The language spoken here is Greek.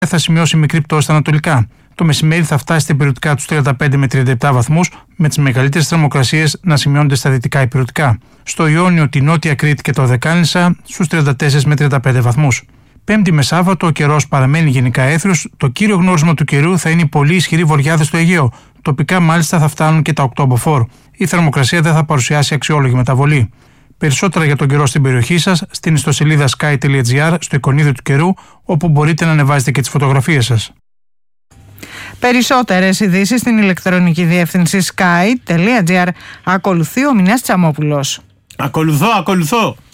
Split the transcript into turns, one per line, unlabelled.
θα σημειώσει μικρή πτώση στα ανατολικά. Το μεσημέρι θα φτάσει στα ηπειρωτικά τους 35 με 37 βαθμούς, με τις μεγαλύτερες θερμοκρασίες να σημειώνονται στα δυτικά ηπειρωτικά. Στο Ιόνιο, τη Νότια Κρήτη και τα Οδεκάνησα στους 34 με 35 βαθμούς. Πέμπτη με Σάββατο, ο καιρός παραμένει γενικά έθριος. Το κύριο γνώρισμα του καιρού θα είναι οι πολύ ισχυροί βοριάδες στο Αιγαίο. Τοπικά μάλιστα θα φτάνουν και τα 8 μποφόρ. Η θερμοκρασία δεν θα παρουσιάσει αξιόλογη μεταβολή. Περισσότερα για τον καιρό στην περιοχή σας στην ιστοσελίδα sky.gr, στο εικονίδιο του καιρού, όπου μπορείτε να ανεβάζετε και τις φωτογραφίες σας.
Περισσότερες ειδήσεις στην ηλεκτρονική διεύθυνση sky.gr. Ακολουθεί ο Μινάς Τσαμόπουλος.
Ακολουθώ.